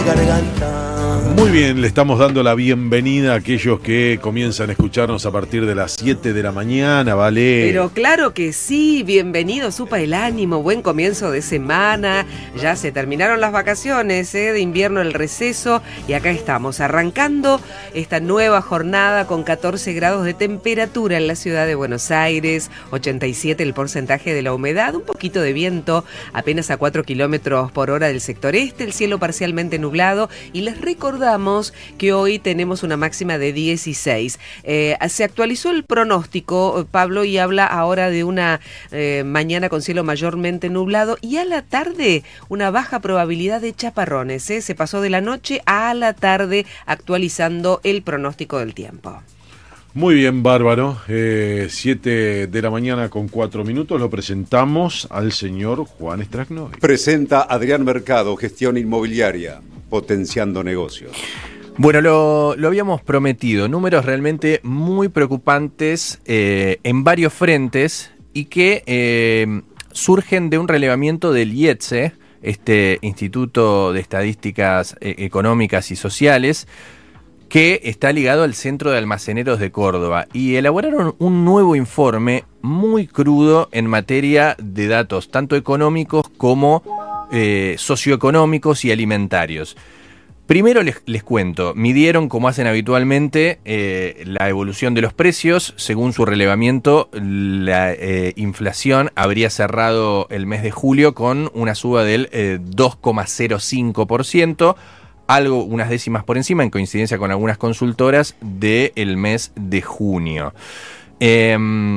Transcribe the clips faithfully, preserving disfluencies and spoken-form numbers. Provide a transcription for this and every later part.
garganta. Muy bien, le estamos dando la bienvenida a aquellos que comienzan a escucharnos a partir de las siete de la mañana, ¿vale? Pero claro que sí, bienvenido, supa el ánimo, buen comienzo de semana, ya se terminaron las vacaciones ¿eh? de invierno, el receso, y acá estamos arrancando esta nueva jornada con catorce grados de temperatura en la ciudad de Buenos Aires, ochenta y siete el porcentaje de la humedad, un poquito de viento, apenas a cuatro kilómetros por hora del sector este, el cielo parcialmente nublado, y les recordamos que hoy tenemos una máxima de dieciséis. Eh, se actualizó el pronóstico, Pablo, y habla ahora de una eh, mañana con cielo mayormente nublado y a la tarde una baja probabilidad de chaparrones. ¿eh? Se pasó de la noche a la tarde actualizando el pronóstico del tiempo. Muy bien, bárbaro. Eh, siete de la mañana con cuatro minutos lo presentamos al señor Juan Strasnovi. Presenta Adrián Mercado, gestión inmobiliaria, potenciando negocios. Bueno, lo, lo habíamos prometido, números realmente muy preocupantes eh, en varios frentes y que eh, surgen de un relevamiento del I E T S E, este Instituto de Estadísticas eh, Económicas y Sociales, que está ligado al Centro de Almaceneros de Córdoba, y elaboraron un nuevo informe muy crudo en materia de datos, tanto económicos como eh, socioeconómicos y alimentarios. Primero les, les cuento, midieron, como hacen habitualmente, eh, la evolución de los precios. Según su relevamiento, la eh, inflación habría cerrado el mes de julio con una suba del eh, dos coma cero cinco por ciento, algo, unas décimas por encima, en coincidencia con algunas consultoras, del mes de junio. Eh,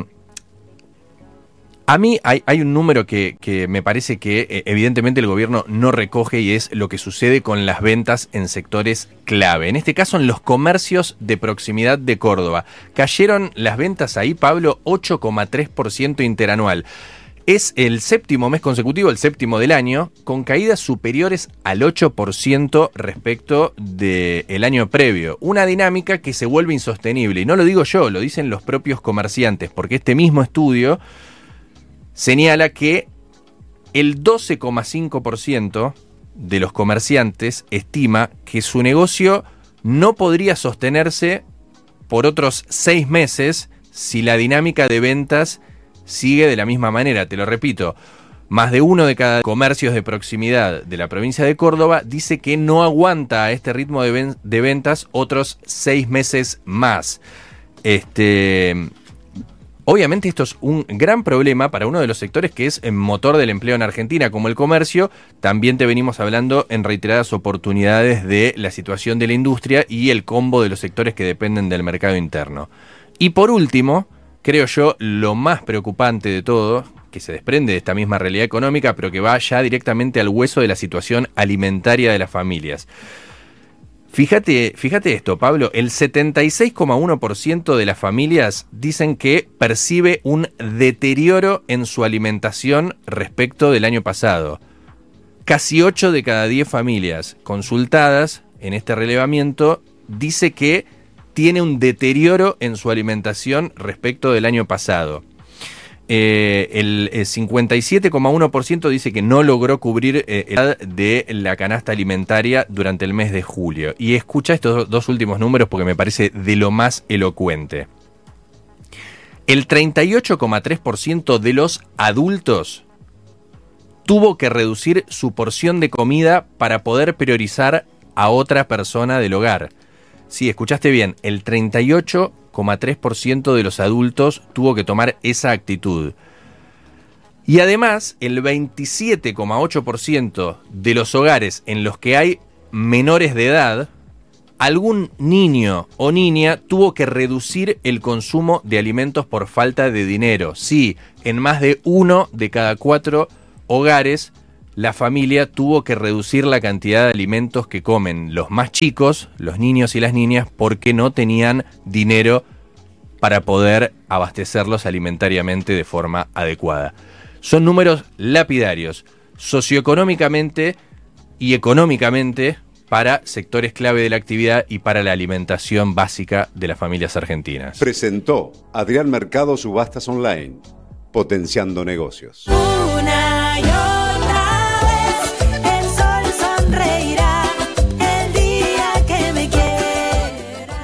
a mí hay, hay un número que, que me parece que eh, evidentemente el gobierno no recoge, y es lo que sucede con las ventas en sectores clave. En este caso, en los comercios de proximidad de Córdoba. Cayeron las ventas ahí, Pablo, ocho coma tres por ciento interanual. Es el séptimo mes consecutivo, el séptimo del año, con caídas superiores al ocho por ciento respecto del año previo. Una dinámica que se vuelve insostenible. Y no lo digo yo, lo dicen los propios comerciantes, porque este mismo estudio señala que el doce coma cinco por ciento de los comerciantes estima que su negocio no podría sostenerse por otros seis meses si la dinámica de ventas sigue de la misma manera. Te lo repito, más de uno de cada comercios de proximidad de la provincia de Córdoba dice que no aguanta a este ritmo de, ven- de ventas otros seis meses más. Este, obviamente esto es un gran problema para uno de los sectores que es el motor del empleo en Argentina, como el comercio. También te venimos hablando en reiteradas oportunidades de la situación de la industria y el combo de los sectores que dependen del mercado interno. Y por último, creo yo, lo más preocupante de todo, que se desprende de esta misma realidad económica, pero que va ya directamente al hueso de la situación alimentaria de las familias. Fíjate, fíjate esto, Pablo, el setenta y seis coma uno por ciento de las familias dicen que percibe un deterioro en su alimentación respecto del año pasado. Casi ocho de cada diez familias consultadas en este relevamiento dice que tiene un deterioro en su alimentación respecto del año pasado. Eh, el, el cincuenta y siete coma uno por ciento dice que no logró cubrir eh, el edad de la canasta alimentaria durante el mes de julio. Y escucha estos dos últimos números porque me parece de lo más elocuente. El treinta y ocho coma tres por ciento de los adultos tuvo que reducir su porción de comida para poder priorizar a otra persona del hogar. Sí, escuchaste bien, el treinta y ocho coma tres por ciento de los adultos tuvo que tomar esa actitud. Y además, el veintisiete coma ocho por ciento de los hogares en los que hay menores de edad, algún niño o niña tuvo que reducir el consumo de alimentos por falta de dinero. Sí, en más de uno de cada cuatro hogares, la familia tuvo que reducir la cantidad de alimentos que comen los más chicos, los niños y las niñas, porque no tenían dinero para poder abastecerlos alimentariamente de forma adecuada. Son números lapidarios, socioeconómicamente y económicamente, para sectores clave de la actividad y para la alimentación básica de las familias argentinas. Presentó Adrián Mercado Subastas Online, potenciando negocios. Una y otra vez el sol sonreirá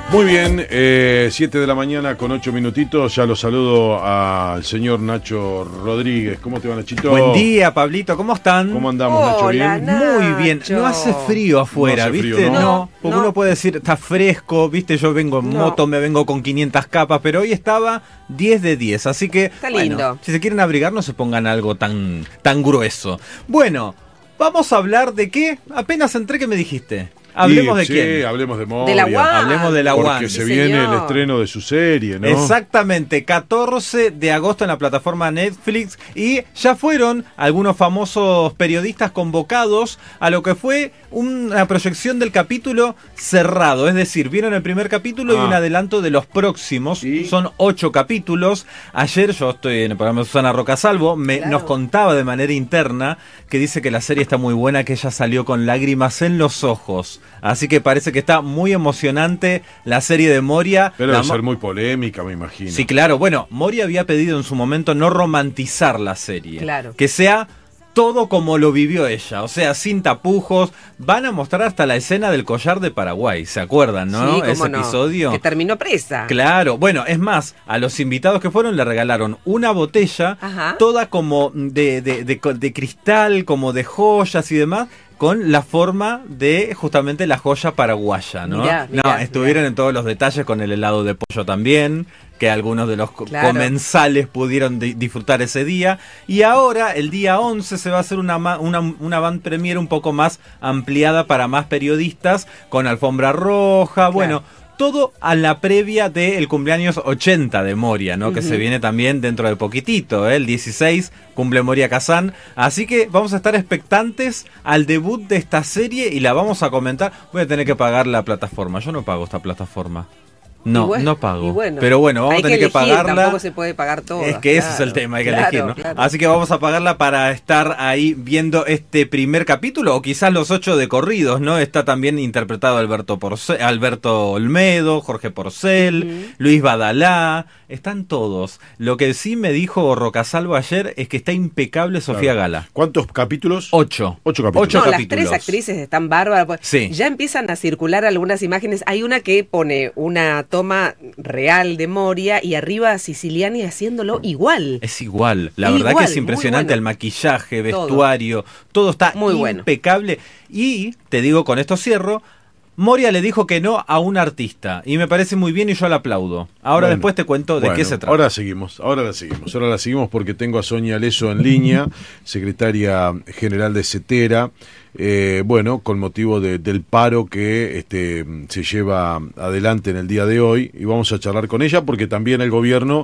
Muy bien, eh, siete de la mañana con ocho minutitos. Ya lo saludo al señor Nacho Rodríguez. ¿Cómo te va, Nachito? Buen día, Pablito. ¿Cómo están? ¿Cómo andamos, Nacho? Hola, ¿Bien? Nacho. Muy bien. No hace frío afuera, No hace ¿viste? frío, no, ¿no? porque No. uno puede decir, está fresco, ¿viste? Yo vengo en No. moto, me vengo con quinientas capas, pero hoy estaba diez de diez, así que, Está bueno, lindo. si se quieren abrigar, no se pongan algo tan, tan grueso. Bueno, vamos a hablar de qué. Apenas entré, ¿qué me dijiste? Hablemos Y, de sí, quién. hablemos de Moria. De la U A N. Hablemos de la Porque U A N. se Sí, viene señor. el estreno de su serie, ¿no? Exactamente, catorce de agosto en la plataforma Netflix, y ya fueron algunos famosos periodistas convocados a lo que fue una proyección del capítulo cerrado, es decir, vieron el primer capítulo Ah. y un adelanto de los próximos. ¿Y? Son ocho capítulos. Ayer yo estoy en el programa de Susana Rocasalvo, me, Claro. nos contaba de manera interna que dice que la serie está muy buena, que ella salió con lágrimas en los ojos, así que parece que está muy emocionante la serie de Moria. Pero La debe mo- ser muy polémica, me imagino. Sí, claro. Bueno, Moria había pedido en su momento no romantizar la serie. Claro. Que sea todo como lo vivió ella, o sea, sin tapujos. Van a mostrar hasta la escena del collar de Paraguay, ¿se acuerdan, no? Sí, cómo Ese no. episodio. Que terminó presa. Claro, bueno, es más, a los invitados que fueron le regalaron una botella, Ajá. toda como de, de, de, de cristal, como de joyas y demás, con la forma de justamente la joya paraguaya, ¿no? Mirá, no, mirá, estuvieron mirá. en todos los detalles con el helado de pollo también, que algunos de los co- Claro. comensales pudieron di- disfrutar ese día. Y ahora, el día once, se va a hacer una, ma- una, una van premiere un poco más ampliada para más periodistas, con alfombra roja, bueno... Todo a la previa del cumpleaños ochenta de Moria, ¿no? Que Ujú. se viene también dentro de poquitito, ¿eh? El dieciséis cumple Moria Kazan. Así que vamos a estar expectantes al debut de esta serie y la vamos a comentar. Voy a tener que pagar la plataforma. Yo no pago esta plataforma. No, Y bueno, no pago. y bueno, Pero bueno, vamos hay a tener que, elegir, pagarla. Tampoco se puede pagar todo. Es que ese es el tema, hay que claro, elegir, ¿no? claro. Así que vamos a pagarla para estar ahí viendo este primer capítulo, o quizás los ocho de corridos, ¿no? Está también interpretado Alberto Porce- Alberto Olmedo, Jorge Porcel, Ujú. Luis Badalá, están todos. Lo que sí me dijo Rocasalvo ayer es que está impecable Sofía Claro. Gala. ¿Cuántos capítulos? Ocho. Ocho capítulos. Ocho No, las capítulos. tres actrices están bárbaras. pues, Sí. Ya empiezan a circular algunas imágenes. Hay una que pone una toma real de Moria y arriba Siciliani haciéndolo igual. Es igual, la Es verdad igual, que es impresionante, muy bueno. el maquillaje, Todo. vestuario, todo, está Muy bueno. impecable. Y te digo, con esto cierro, Moria le dijo que no a un artista y me parece muy bien y yo la aplaudo. Ahora Bueno, después te cuento de bueno, qué se trata. Ahora seguimos, ahora la seguimos. Ahora la seguimos porque tengo a Sonia Leso en línea, secretaria general de CETERA. Eh, bueno, con motivo de- del paro que este, se lleva adelante en el día de hoy, y vamos a charlar con ella porque también el gobierno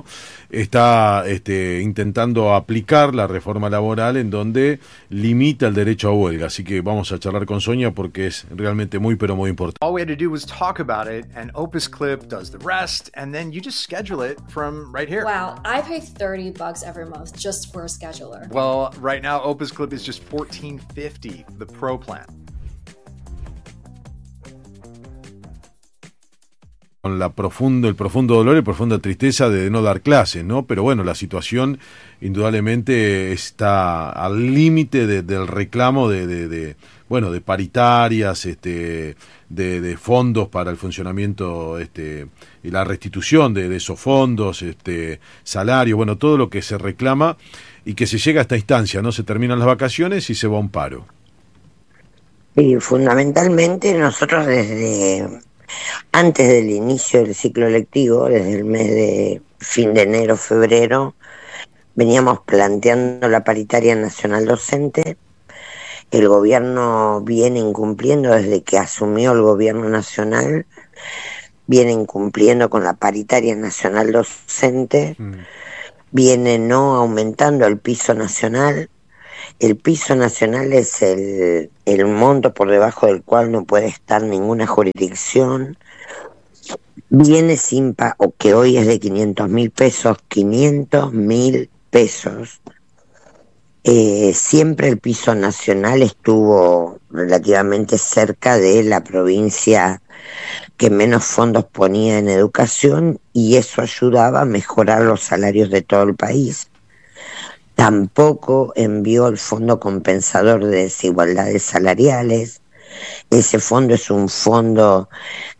está este, intentando aplicar la reforma laboral en donde limita el derecho a huelga, así que vamos a charlar con Sonia porque es realmente muy pero muy importante. All we had to do was talk about it, and Opus Clip does the rest, and then you just schedule it from right here. Wow, I pay thirty bucks every month just for a scheduler. Well, right now, Opus Clip is just fourteen fifty, the Pro plan. Con la profundo, el profundo dolor y profunda tristeza de no dar clases, ¿no? Pero bueno, la situación indudablemente está al límite de- del reclamo de, de, de, bueno, de paritarias, este, de, de fondos para el funcionamiento, este, y la restitución de, de esos fondos, este, salario, bueno, todo lo que se reclama y que se llega a esta instancia, ¿no? Se terminan las vacaciones y se va a un paro. Y fundamentalmente nosotros desde antes del inicio del ciclo lectivo, desde el mes de fin de enero, febrero, veníamos planteando la paritaria nacional docente. El gobierno viene incumpliendo desde que asumió el gobierno nacional, viene incumpliendo con la paritaria nacional docente, Mm. viene no aumentando el piso nacional. El piso nacional es el, el monto por debajo del cual no puede estar ninguna jurisdicción. Viene sin pa o que hoy es de quinientos mil pesos, quinientos mil pesos. Eh, siempre el piso nacional estuvo relativamente cerca de la provincia que menos fondos ponía en educación, y eso ayudaba a mejorar los salarios de todo el país. Tampoco envió el Fondo Compensador de Desigualdades Salariales. Ese fondo es un fondo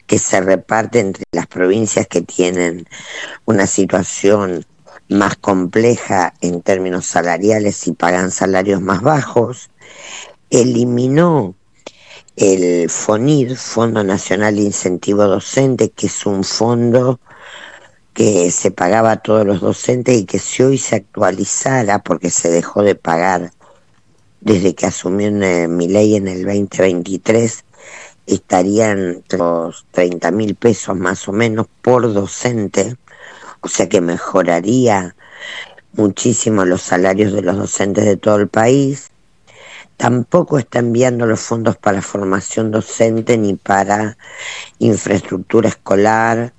que se reparte entre las provincias que tienen una situación más compleja en términos salariales y pagan salarios más bajos. Eliminó el FONIR, Fondo Nacional de Incentivo Docente, que es un fondo que se pagaba a todos los docentes y que si hoy se actualizara, porque se dejó de pagar desde que asumió eh, Milei en el veinte veintitrés, estarían los treinta mil pesos más o menos por docente, o sea que mejoraría muchísimo los salarios de los docentes de todo el país. Tampoco está enviando los fondos para formación docente ni para infraestructura escolar.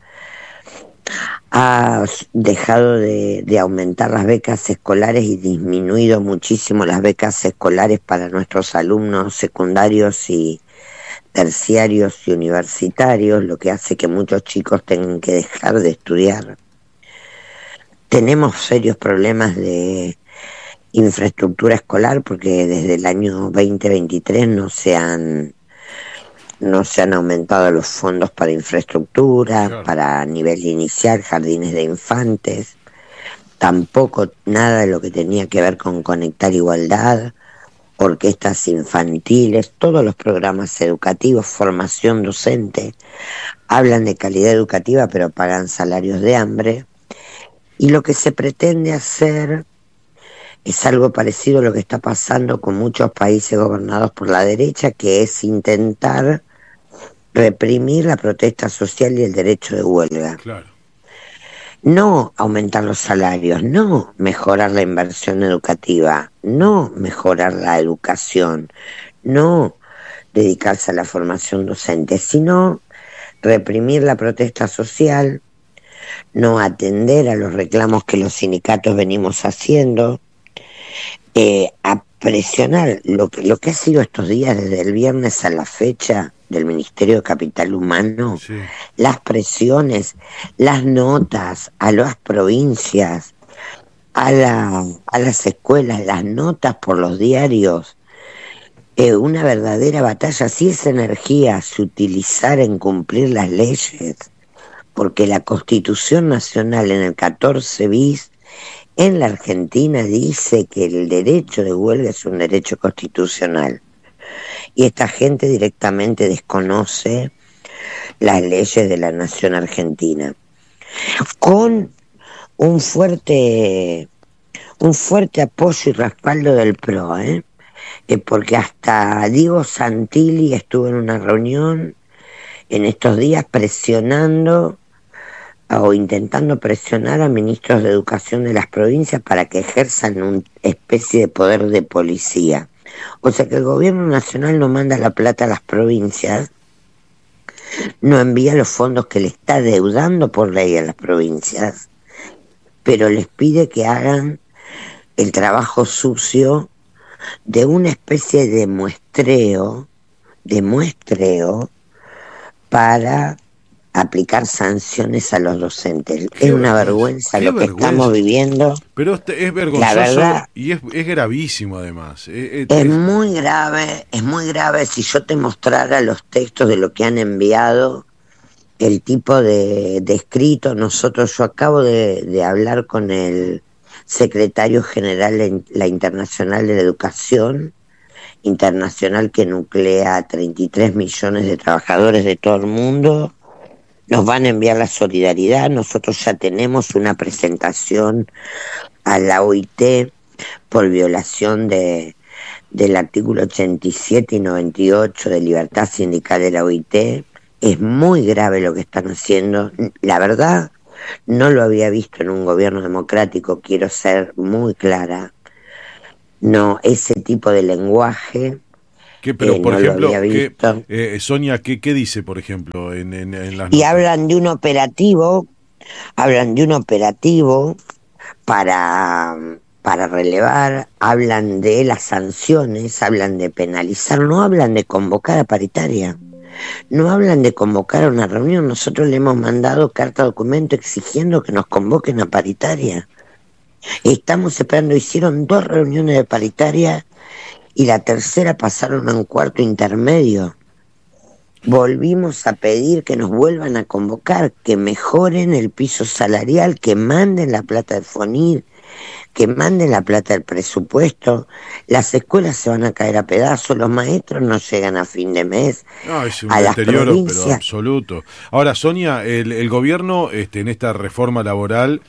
Ha dejado de, de aumentar las becas escolares y disminuido muchísimo las becas escolares para nuestros alumnos secundarios y terciarios y universitarios, lo que hace que muchos chicos tengan que dejar de estudiar. Tenemos serios problemas de infraestructura escolar porque desde el año veinte veintitrés no se han no se han aumentado los fondos para infraestructura, claro, para nivel inicial, jardines de infantes, tampoco nada de lo que tenía que ver con Conectar Igualdad, orquestas infantiles, todos los programas educativos, formación docente, hablan de calidad educativa pero pagan salarios de hambre, y lo que se pretende hacer es algo parecido a lo que está pasando con muchos países gobernados por la derecha, que es intentar reprimir la protesta social y el derecho de huelga. Claro. No aumentar los salarios, no mejorar la inversión educativa, no mejorar la educación, no dedicarse a la formación docente, sino reprimir la protesta social, no atender a los reclamos que los sindicatos venimos haciendo, eh, a presionar lo que, lo que ha sido estos días desde el viernes a la fecha del Ministerio de Capital Humano, sí, las presiones, las notas a las provincias, a, la, a las escuelas, las notas por los diarios, eh, una verdadera batalla. Si esa energía se utilizara en cumplir las leyes, porque la Constitución Nacional en el catorce bis en la Argentina dice que el derecho de huelga es un derecho constitucional. Y esta gente directamente desconoce las leyes de la nación argentina. Con un fuerte, un fuerte apoyo y respaldo del P R O, ¿eh? Eh, porque hasta Diego Santilli estuvo en una reunión en estos días presionando o intentando presionar a ministros de educación de las provincias para que ejerzan una especie de poder de policía. O sea que el gobierno nacional no manda la plata a las provincias, no envía los fondos que le está deudando por ley a las provincias, pero les pide que hagan el trabajo sucio de una especie de muestreo, de muestreo para aplicar sanciones a los docentes. Qué es una vergüenza lo vergüenza. que estamos viviendo. Pero es vergonzoso, la verdad, y es, es gravísimo además. Es, es, es muy grave, es muy grave. Si yo te mostrara los textos de lo que han enviado, el tipo de, de escrito, nosotros, yo acabo de, de hablar con el secretario general de la Internacional de la Educación, internacional que nuclea a treinta y tres millones de trabajadores de todo el mundo. Nos van a enviar la solidaridad. Nosotros ya tenemos una presentación a la O I T por violación de del artículo ochenta y siete y noventa y ocho de libertad sindical de la O I T. Es muy grave lo que están haciendo. La verdad, no lo había visto en un gobierno democrático, quiero ser muy clara. No, ese tipo de lenguaje... ¿Qué, pero eh, por no ejemplo, ¿qué, eh, Sonia, ¿qué, ¿qué dice, por ejemplo, en, en, en las Y notas? hablan de un operativo, hablan de un operativo para, para relevar, hablan de las sanciones, hablan de penalizar, no hablan de convocar a paritaria, no hablan de convocar a una reunión. Nosotros le hemos mandado carta documento exigiendo que nos convoquen a paritaria. Estamos esperando, hicieron dos reuniones de paritaria y la tercera pasaron a un cuarto intermedio. volvimos a pedir que nos vuelvan a convocar, que mejoren el piso salarial, que manden la plata de FONIR, que manden la plata del presupuesto. Las escuelas se van a caer a pedazos, los maestros no llegan a fin de mes. No, es un a las deterioro, provincias. pero absoluto. Ahora, Sonia, el, el gobierno este, en esta reforma laboral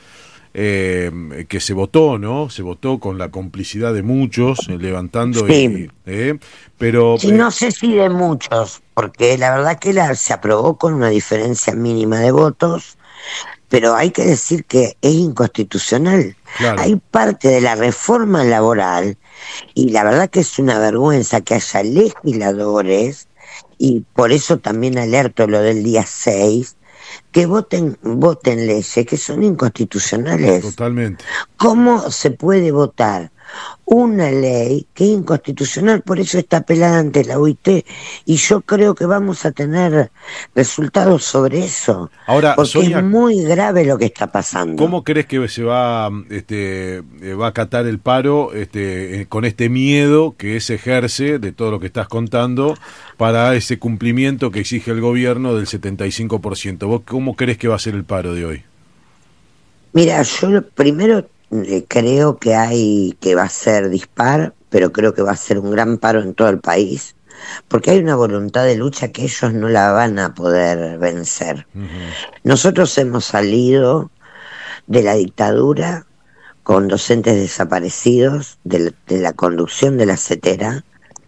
eh, que se votó, ¿no? Se votó con la complicidad de muchos, eh, levantando Sí. y... Eh, pero... Sí, eh, no sé si de muchos, porque la verdad que la, se aprobó con una diferencia mínima de votos, pero hay que decir que es inconstitucional. Claro. Hay parte de la reforma laboral, y la verdad que es una vergüenza que haya legisladores, y por eso también alerto lo del día seis, que voten, voten leyes que son inconstitucionales. Totalmente. ¿Cómo se puede votar una ley que es inconstitucional? Por eso está apelada ante la O I T, y yo creo que vamos a tener resultados sobre eso. Ahora, porque Sonia, es muy grave lo que está pasando. ¿cómo crees que se va, este, eh, va a acatar el paro este, eh, con este miedo que se ejerce de todo lo que estás contando para ese cumplimiento que exige el gobierno del setenta y cinco por ciento? ¿Vos cómo crees que va a ser el paro de hoy? Mira, yo lo- primero eh, creo que hay que va a ser dispar, pero creo que va a ser un gran paro en todo el país, porque hay una voluntad de lucha que ellos no la van a poder vencer. Uh-huh. Nosotros hemos salido de la dictadura con docentes desaparecidos, de la, de la conducción de la CETERA.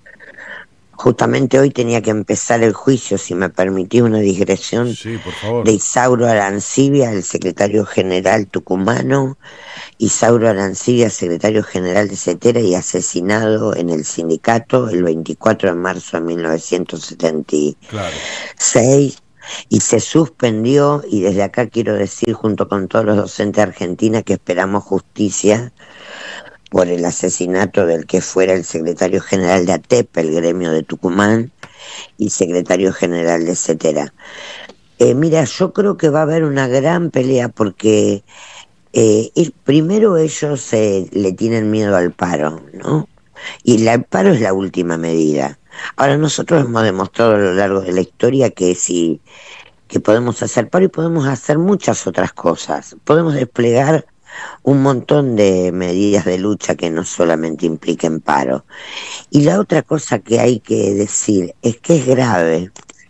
Justamente hoy tenía que empezar el juicio, si me permitís una digresión, Sí, por favor. de Isauro Arancibia, el secretario general tucumano. Isauro Arancibia, secretario general de CETERA y asesinado en el sindicato el veinticuatro de marzo de mil novecientos setenta y seis. Claro. Y se suspendió, y desde acá quiero decir, junto con todos los docentes de Argentina, que esperamos justicia por el asesinato del que fuera el secretario general de ATEP, el gremio de Tucumán, y secretario general de CETERA. Eh, mira, yo creo que va a haber una gran pelea, porque eh, el, primero ellos eh, le tienen miedo al paro, ¿no? Y la, el paro es la última medida. Ahora, nosotros hemos demostrado a lo largo de la historia que sí, que podemos hacer paro y podemos hacer muchas otras cosas. Podemos desplegar un montón de medidas de lucha que no solamente impliquen paro. Y la otra cosa que hay que decir es que es grave,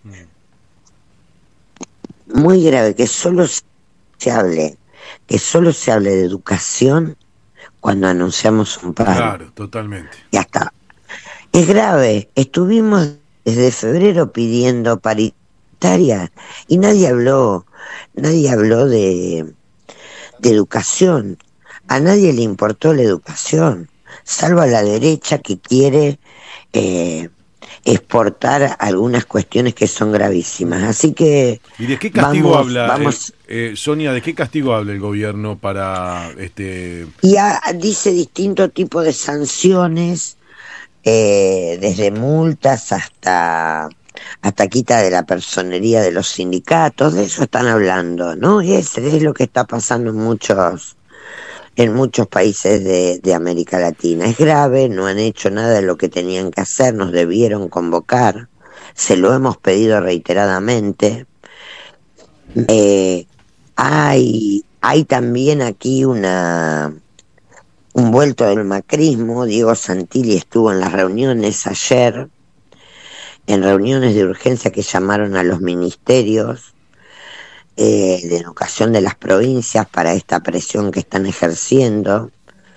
muy grave, que solo se hable, que solo se hable de educación cuando anunciamos un paro. Claro, totalmente. Ya está. Es grave. Estuvimos desde febrero pidiendo paritaria y nadie habló, nadie habló de, de educación. A nadie le importó la educación, salvo a la derecha que quiere eh, exportar algunas cuestiones que son gravísimas. Así que ¿Y de qué castigo vamos, habla, vamos, eh, eh, Sonia, de qué castigo habla el gobierno para este... y a, dice distinto tipo de sanciones, eh, desde multas hasta hasta quita de la personería de los sindicatos. De eso están hablando, ¿no? Y eso es lo que está pasando en muchos en muchos países de, de América Latina. Es grave, no han hecho nada de lo que tenían que hacer, nos debieron convocar, se lo hemos pedido reiteradamente. Eh, hay, hay también aquí una un vuelto del macrismo. Diego Santilli estuvo en las reuniones ayer, en reuniones de urgencia que llamaron a los ministerios eh, de educación de las provincias para esta presión que están ejerciendo.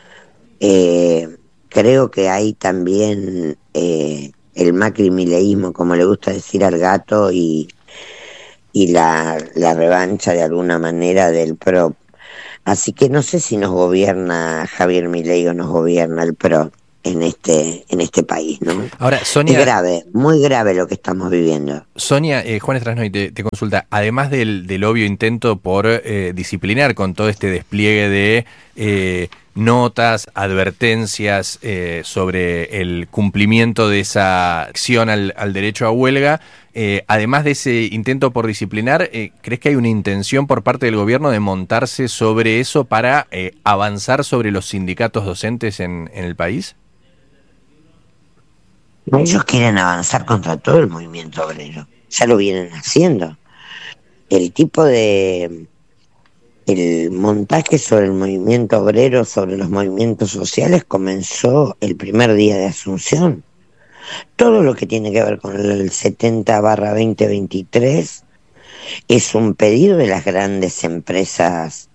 Eh, creo que hay también eh, el macrimileísmo, como le gusta decir al gato, y, y la, la revancha de alguna manera del P R O. Así que no sé si nos gobierna Javier Milei o nos gobierna el P R O en este en este país, ¿no? Ahora, Sonia, es grave, muy grave lo que estamos viviendo. Sonia, eh, Juan Strasnoy te, te consulta, además del, del obvio intento por eh, disciplinar con todo este despliegue de eh, notas, advertencias eh, sobre el cumplimiento de esa acción al, al derecho a huelga, eh, además de ese intento por disciplinar, eh, ¿crees que hay una intención por parte del gobierno de montarse sobre eso para eh, avanzar sobre los sindicatos docentes en, en el país? Ellos quieren avanzar contra todo el movimiento obrero. ya lo vienen haciendo. El tipo de... El montaje sobre el movimiento obrero, sobre los movimientos sociales, comenzó el primer día de Asunción. Todo lo que tiene que ver con el setenta barra veinte veintitrés es un pedido de las grandes empresas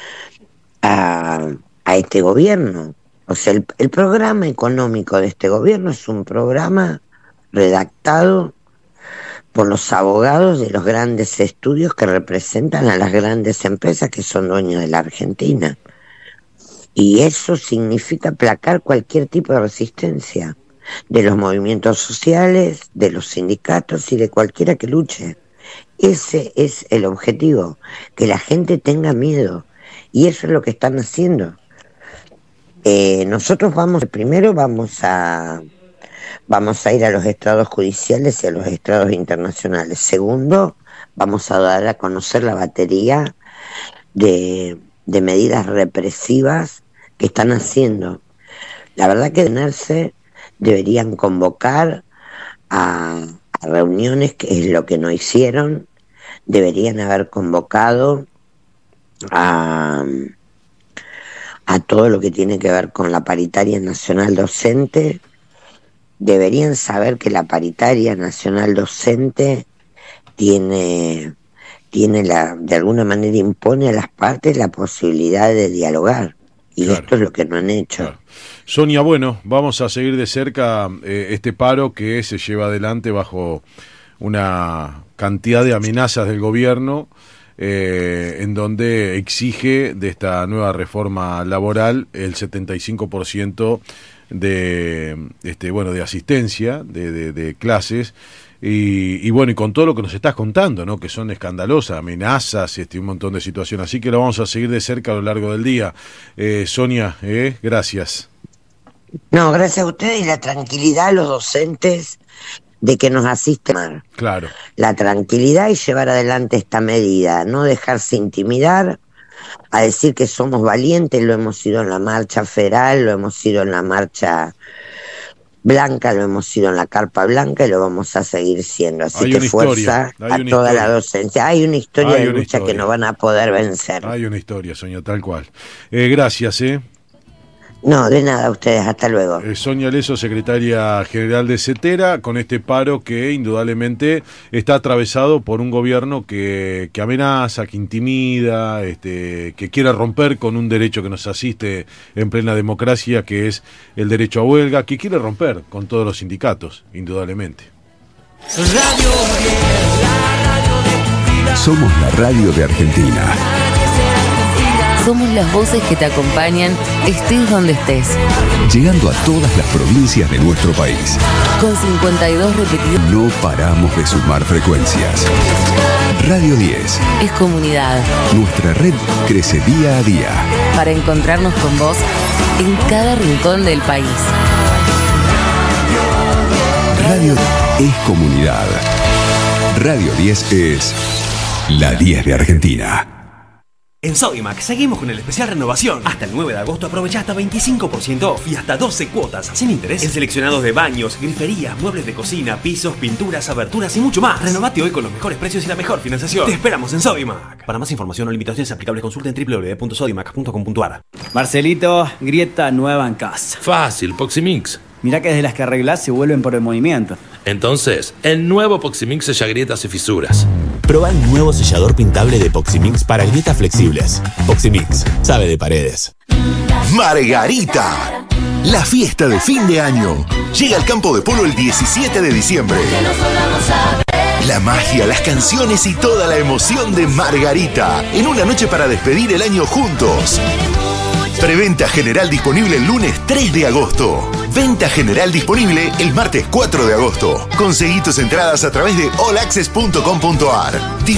a, a este gobierno. O sea, el, el programa económico de este gobierno es un programa redactado por los abogados de los grandes estudios que representan a las grandes empresas que son dueños de la Argentina. Y eso significa aplacar cualquier tipo de resistencia de los movimientos sociales, de los sindicatos y de cualquiera que luche. Ese es el objetivo, que la gente tenga miedo. Y eso es lo que están haciendo. Eh, nosotros vamos, primero vamos a... Vamos a ir a los estrados judiciales y a los estrados internacionales. Segundo, vamos a dar a conocer la batería de, de medidas represivas que están haciendo. La verdad que tenerse deberían convocar a, a reuniones, que es lo que no hicieron. Deberían haber convocado a, a todo lo que tiene que ver con la paritaria nacional docente. Deberían saber que la paritaria nacional docente tiene, tiene la, de alguna manera impone a las partes la posibilidad de dialogar. Y claro, esto es lo que no han hecho. Claro. Sonia, bueno, vamos a seguir de cerca eh, este paro que se lleva adelante bajo una cantidad de amenazas del gobierno, eh, en donde exige de esta nueva reforma laboral el setenta y cinco por ciento de este bueno de asistencia de, de, de clases y, y bueno y con todo lo que nos estás contando, ¿no? Que son escandalosas amenazas, este un montón de situaciones, así que lo vamos a seguir de cerca a lo largo del día. eh, Sonia, eh, gracias. No, gracias a ustedes y la tranquilidad a los docentes de que nos asisten. Claro. La tranquilidad y llevar adelante esta medida, no dejarse intimidar, a decir que somos valientes. Lo hemos sido en la marcha federal, lo hemos sido en la marcha blanca, lo hemos sido en la carpa blanca y lo vamos a seguir siendo. Así que fuerza a toda historia. La docencia. Hay una historia Hay de una lucha historia. que no van a poder vencer. Hay una historia, Sonia, tal cual. Eh, gracias, ¿eh? No, de nada a ustedes, hasta luego. Eh, Sonia Leso, secretaria general de CETERA, con este paro que indudablemente está atravesado por un gobierno que, que amenaza, que intimida, este, que quiere romper con un derecho que nos asiste en plena democracia, que es el derecho a huelga, que quiere romper con todos los sindicatos, indudablemente. Somos la radio de Argentina. Somos las voces que te acompañan, estés donde estés. Llegando a todas las provincias de nuestro país. Con cincuenta y dos repetidos. No paramos de sumar frecuencias. Radio diez. Es comunidad. Nuestra red crece día a día. Para encontrarnos con vos en cada rincón del país. Radio es comunidad. Radio diez es la diez de Argentina. En Sodimac seguimos con el especial renovación. Hasta el nueve de agosto aprovecha hasta veinticinco por ciento off y hasta doce cuotas sin interés en seleccionados de baños, griferías, muebles de cocina, pisos, pinturas, aberturas y mucho más. Renovate hoy con los mejores precios y la mejor financiación. Te esperamos en Sodimac. Para más información o limitaciones aplicables consulta en doble u doble u doble u punto sodimac punto com punto a r. Marcelito, grieta nueva en casa. Fácil, Poximix. Mirá que desde las que arreglás se vuelven por el movimiento. Entonces, el nuevo Poximix sella grietas y fisuras. Proba el nuevo sellador pintable de Poximix para grietas flexibles. Poximix, sabe de paredes. Margarita, la fiesta de fin de año. Llega al campo de polo el diecisiete de diciembre. La magia, las canciones y toda la emoción de Margarita. En una noche para despedir el año juntos. Preventa general disponible el lunes tres de agosto. Venta general disponible el martes cuatro de agosto. Conseguí tus entradas a través de all access punto com punto a r.